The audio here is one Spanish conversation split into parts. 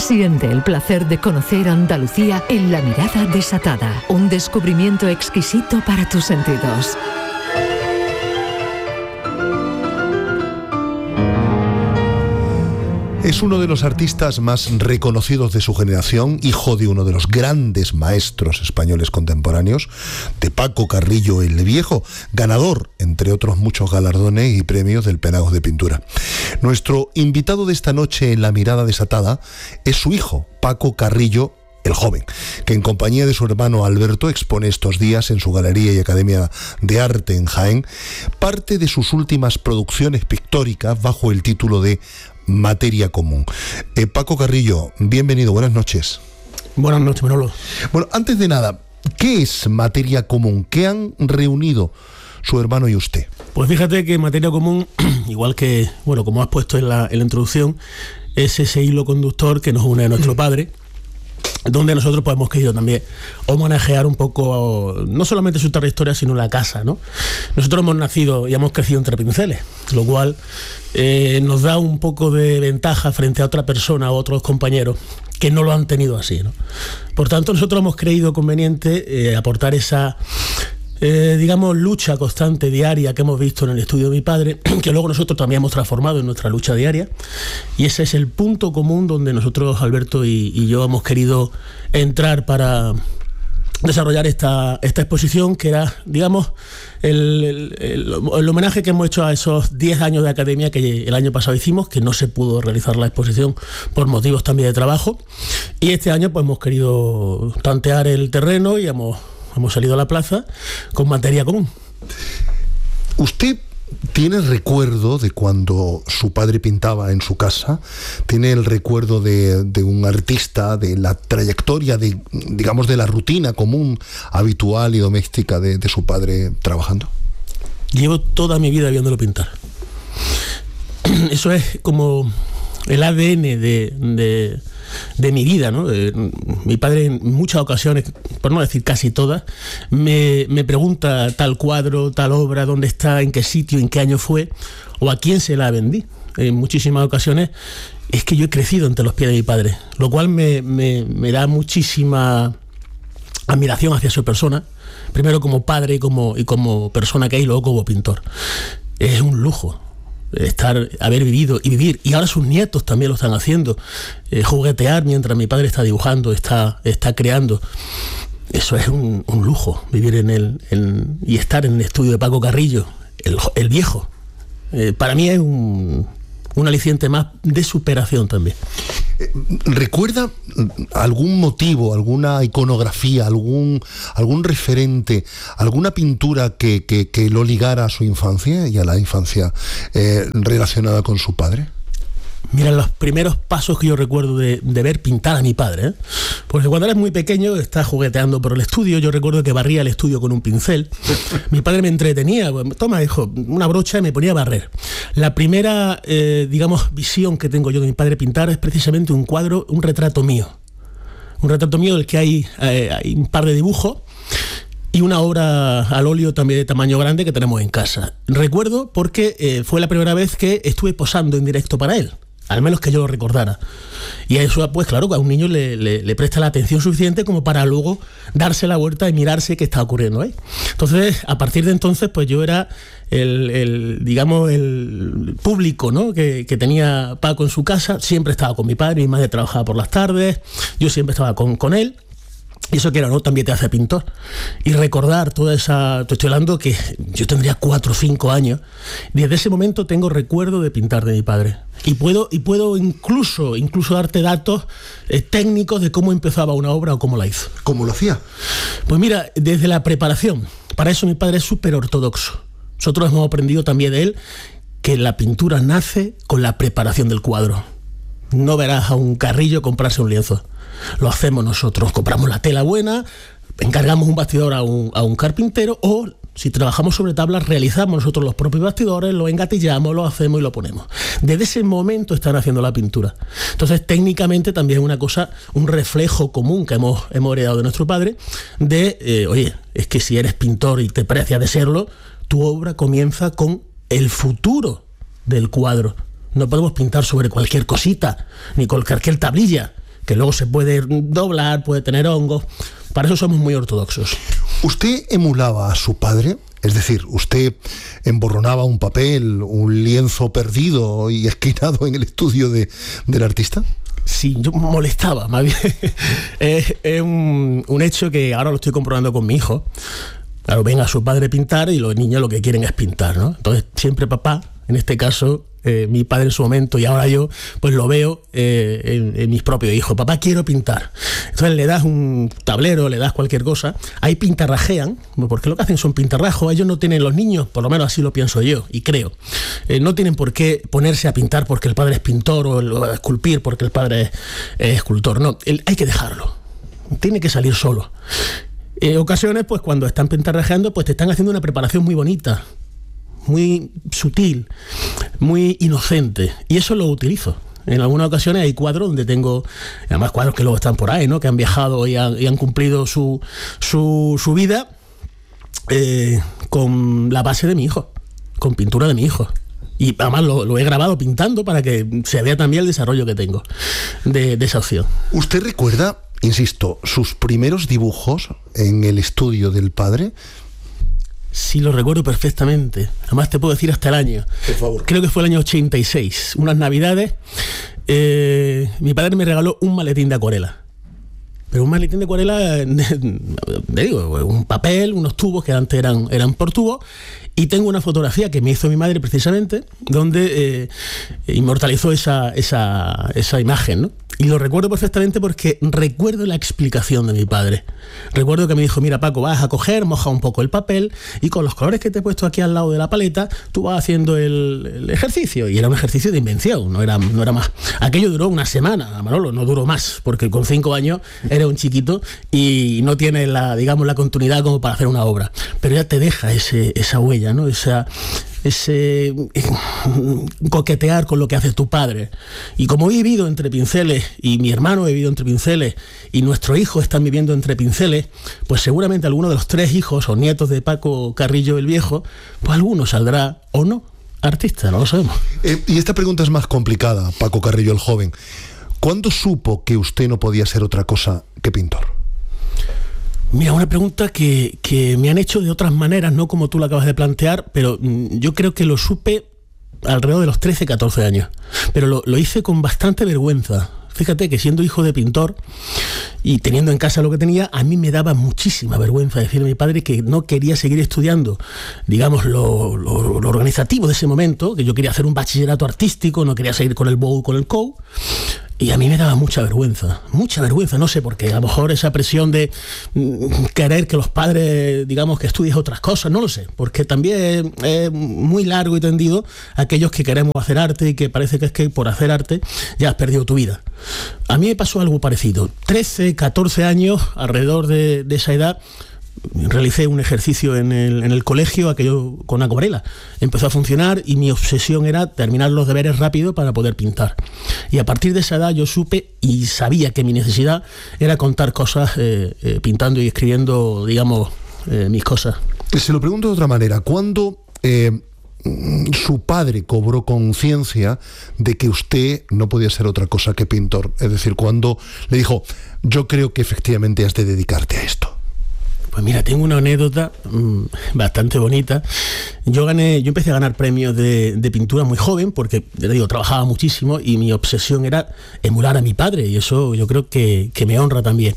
Siente el placer de conocer Andalucía en La Mirada Desatada, un descubrimiento exquisito para tus sentidos. Es uno de los artistas más reconocidos de su generación, hijo de uno de los grandes maestros españoles contemporáneos, de Paco Carrillo el Viejo, ganador, entre otros muchos galardones y premios del Penagos de Pintura. Nuestro invitado de esta noche en La Mirada Desatada es su hijo, Paco Carrillo el Joven, que en compañía de su hermano Alberto expone estos días en su Galería y Academia de Arte en Jaén parte de sus últimas producciones pictóricas bajo el título de Materia Común. Paco Carrillo, bienvenido, buenas noches. Buenas noches, Manolo. Bueno, antes de nada, ¿qué es Materia Común? ¿Qué han reunido su hermano y usted? Pues fíjate que Materia Común, igual que, bueno, como has puesto en la introducción, es ese hilo conductor que nos une a nuestro padre, donde nosotros pues hemos querido también homenajear un poco no solamente su trayectoria, sino la casa, ¿no? Nosotros hemos nacido y hemos crecido entre pinceles, lo cual nos da un poco de ventaja frente a otra persona o otros compañeros que no lo han tenido así, ¿no? Por tanto, nosotros hemos creído conveniente aportar esa digamos, lucha constante, diaria, que hemos visto en el estudio de mi padre, que luego nosotros también hemos transformado en nuestra lucha diaria, y ese es el punto común donde nosotros, Alberto y yo, hemos querido entrar para desarrollar esta exposición, que era, digamos, el homenaje que hemos hecho a esos 10 años de academia que el año pasado hicimos, que no se pudo realizar la exposición por motivos también de trabajo, y este año pues hemos querido tantear el terreno y hemos salido a la plaza con Materia Común. ¿Usted tiene recuerdo de cuando su padre pintaba en su casa? ¿Tiene el recuerdo de un artista, de la trayectoria, digamos, de la rutina común, habitual y doméstica de su padre trabajando? Llevo toda mi vida viéndolo pintar. Eso es como el ADN de mi vida, ¿no? Mi padre en muchas ocasiones, por no decir casi todas, me pregunta tal cuadro, tal obra, dónde está, en qué sitio, en qué año fue, o a quién se la vendí. En muchísimas ocasiones es que yo he crecido entre los pies de mi padre, lo cual me da muchísima admiración hacia su persona, primero como padre y como persona que hay, y luego como pintor. Es un lujo haber vivido y vivir, y ahora sus nietos también lo están haciendo, juguetear mientras mi padre está dibujando, está creando. Eso es un lujo, vivir y estar en el estudio de Paco Carrillo, el Viejo. Para mí es un aliciente más de superación también. ¿Recuerda algún motivo, alguna iconografía, algún referente, alguna pintura que lo ligara a su infancia y a la infancia relacionada con su padre? Mira, los primeros pasos que yo recuerdo de ver pintar a mi padre, porque cuando eres muy pequeño estás jugueteando por el estudio. Yo recuerdo que barría el estudio con un pincel. Mi padre me entretenía, toma, hijo, una brocha, y me ponía a barrer. La primera, digamos, visión que tengo yo de mi padre pintar es precisamente un cuadro, un retrato mío. Un retrato mío del que hay un par de dibujos y una obra al óleo también de tamaño grande que tenemos en casa. Recuerdo porque fue la primera vez que estuve posando en directo para él, al menos que yo lo recordara. Y a eso, pues claro, a un niño le presta la atención suficiente como para luego darse la vuelta y mirarse qué está ocurriendo ahí. Entonces, a partir de entonces, pues yo era el público, ¿no?, que tenía Paco en su casa. Siempre estaba con mi padre, mi madre trabajaba por las tardes, yo siempre estaba con él. Y eso que era, ¿no?, también te hace pintor. Y recordar toda esa... Te estoy hablando que yo tendría 4 o 5 años. Desde ese momento tengo recuerdo de pintar de mi padre. Y puedo incluso darte datos técnicos de cómo empezaba una obra o cómo la hizo. ¿Cómo lo hacía? Pues mira, desde la preparación. Para eso mi padre es súper ortodoxo. Nosotros hemos aprendido también de él que la pintura nace con la preparación del cuadro. No verás a un Carrillo comprarse un lienzo. Lo hacemos nosotros, compramos la tela buena, encargamos un bastidor a un carpintero, o si trabajamos sobre tablas, realizamos nosotros los propios bastidores, lo engatillamos, lo hacemos y lo ponemos. Desde ese momento están haciendo la pintura. Entonces, técnicamente también es una cosa, un reflejo común que hemos heredado de nuestro padre, oye, es que si eres pintor y te precias de serlo, tu obra comienza con el futuro del cuadro. No podemos pintar sobre cualquier cosita, ni con cualquier tablilla. que luego se puede doblar, puede tener hongos. Para eso somos muy ortodoxos. ¿Usted emulaba a su padre? Es decir, ¿usted emborronaba un papel, un lienzo perdido y esquinado en el estudio del artista? Sí, yo molestaba, más bien. Es un hecho que ahora lo estoy comprobando con mi hijo. Claro, ven a su padre pintar y los niños lo que quieren es pintar, ¿no? Entonces, siempre papá, en este caso, mi padre en su momento y ahora yo, pues lo veo en mis propios hijos. Papá, quiero pintar. Entonces le das un tablero, le das cualquier cosa. Ahí pintarrajean, porque lo que hacen son pintarrajos. Ellos no tienen, los niños, por lo menos así lo pienso yo y creo, no tienen por qué ponerse a pintar porque el padre es pintor o a esculpir porque el padre es escultor. No, hay que dejarlo. Tiene que salir solo. Ocasiones, pues cuando están pintarrajeando, pues te están haciendo una preparación muy bonita, muy sutil, muy inocente, y eso lo utilizo. En algunas ocasiones hay cuadros donde tengo, además cuadros que luego están por ahí, ¿no? Que han viajado y han cumplido su vida con la base de mi hijo, con pintura de mi hijo. Y además lo he grabado pintando para que se vea también el desarrollo que tengo de esa opción. ¿Usted recuerda, insisto, sus primeros dibujos en el estudio del padre? Sí, lo recuerdo perfectamente. Además te puedo decir hasta el año. Por favor. Creo que fue el año 86. Unas navidades, mi padre me regaló un maletín de acuarela. Pero un maletín de acuarela, digo, un papel, unos tubos que antes eran por tubo. Y tengo una fotografía que me hizo mi madre precisamente, donde inmortalizó esa imagen, ¿no? Y lo recuerdo perfectamente porque recuerdo la explicación de mi padre. Recuerdo que me dijo, mira Paco, vas a coger, moja un poco el papel y con los colores que te he puesto aquí al lado de la paleta, tú vas haciendo el ejercicio. Y era un ejercicio de invención, no era más. Aquello duró una semana, Manolo, no duró más, porque con 5 años era un chiquito y no tiene la continuidad como para hacer una obra. Pero ya te deja esa huella, ¿no? Ese coquetear con lo que hace tu padre. Y como he vivido entre pinceles y mi hermano ha vivido entre pinceles y nuestros hijos están viviendo entre pinceles, pues seguramente alguno de los 3 hijos o nietos de Paco Carrillo el Viejo, pues alguno saldrá o no artista, no lo sabemos. Y esta pregunta es más complicada, Paco Carrillo el Joven. ¿Cuándo supo que usted no podía ser otra cosa que pintor? Mira, una pregunta que me han hecho de otras maneras, no como tú la acabas de plantear, pero yo creo que lo supe alrededor de los 13, 14 años. Pero lo hice con bastante vergüenza. Fíjate que siendo hijo de pintor y teniendo en casa lo que tenía, a mí me daba muchísima vergüenza decirle a mi padre que no quería seguir estudiando, digamos, lo organizativo de ese momento, que yo quería hacer un bachillerato artístico, no quería seguir con el BOU, con el COU. Y a mí me daba mucha vergüenza, no sé por qué. A lo mejor esa presión de querer que los padres, digamos, que estudies otras cosas, no lo sé, porque también es muy largo y tendido aquellos que queremos hacer arte y que parece que es que por hacer arte ya has perdido tu vida. A mí me pasó algo parecido. 13, 14 años, alrededor de esa edad, realicé un ejercicio en el colegio, aquello con acuarela. Empezó a funcionar y mi obsesión era terminar los deberes rápido para poder pintar. Y a partir de esa edad yo supe y sabía que mi necesidad era contar cosas pintando y escribiendo, digamos, mis cosas. Se lo pregunto de otra manera. ¿Cuándo su padre cobró conciencia de que usted no podía ser otra cosa que pintor? Es decir, cuando le dijo, yo creo que efectivamente has de dedicarte a esto. Pues mira, tengo una anécdota bastante bonita. Yo empecé a ganar premios de pintura muy joven porque, te digo, trabajaba muchísimo y mi obsesión era emular a mi padre y eso yo creo que me honra también.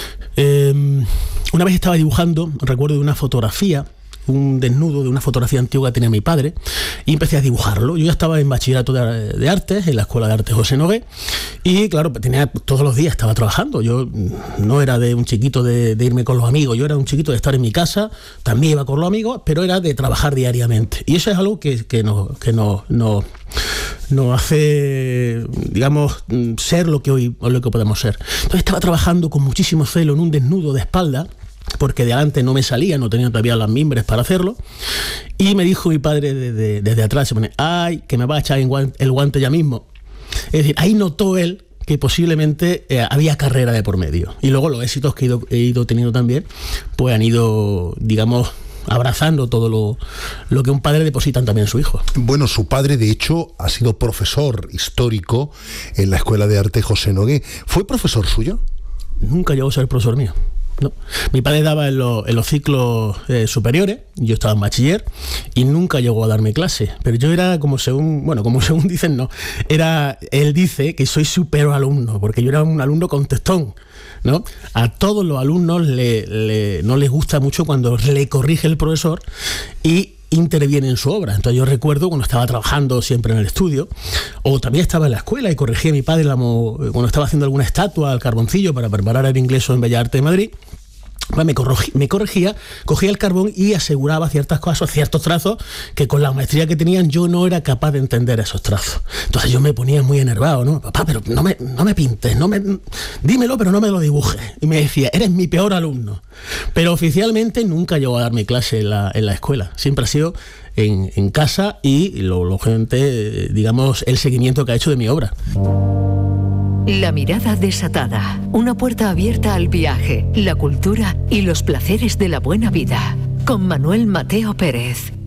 Una vez estaba dibujando, recuerdo de una fotografía, un desnudo de una fotografía antigua que tenía mi padre y empecé a dibujarlo. Yo ya estaba en bachillerato de artes, en la Escuela de Arte José Nogué y claro, todos los días estaba trabajando. Yo no era de un chiquito de irme con los amigos, yo era un chiquito de estar en mi casa, también iba con los amigos, pero era de trabajar diariamente. Y eso es algo que nos hace, digamos, ser lo que hoy podemos ser. Entonces estaba trabajando con muchísimo celo en un desnudo de espalda, porque de adelante no me salía, no tenía todavía las mimbres para hacerlo, y me dijo mi padre desde atrás, se pone, ay, que me va a echar el guante ya mismo. Es decir, ahí notó él que posiblemente había carrera de por medio, y luego los éxitos que he ido teniendo también, pues han ido, digamos, abrazando todo lo que un padre deposita también en su hijo. Bueno, su padre, de hecho, ha sido profesor histórico en la Escuela de Arte José Nogué. ¿Fue profesor suyo? Nunca llegó a ser profesor mío. No. Mi padre daba en los ciclos superiores, yo estaba en bachiller y nunca llegó a darme clase, pero yo era como según dicen, no, él dice que soy súper alumno, porque yo era un alumno contestón, ¿no? A todos los alumnos no les gusta mucho cuando le corrige el profesor y interviene en su obra. Entonces yo recuerdo cuando estaba trabajando siempre en el estudio, o también estaba en la escuela y corregía a mi padre cuando estaba haciendo alguna estatua al carboncillo para preparar el ingreso en Bellas Artes de Madrid. Me corregía, cogía el carbón y aseguraba ciertas cosas, ciertos trazos que con la maestría que tenían yo no era capaz de entender esos trazos. Entonces yo me ponía muy enervado, ¿no? Papá, pero no me pintes, dímelo, pero no me lo dibujes. Y me decía, eres mi peor alumno. Pero oficialmente nunca llegó a darme clase en la escuela. Siempre ha sido en casa y lógicamente, digamos, el seguimiento que ha hecho de mi obra. La mirada desatada, una puerta abierta al viaje, la cultura y los placeres de la buena vida, con Manuel Mateo Pérez.